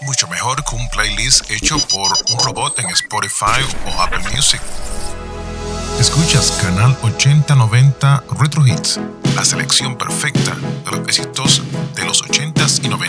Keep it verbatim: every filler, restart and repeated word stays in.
mucho mejor que un playlist hecho por un robot en Spotify o Apple Music. Escuchas Canal ochenta noventa Retro Hits, la selección perfecta de los éxitos de los ochentas y noventas.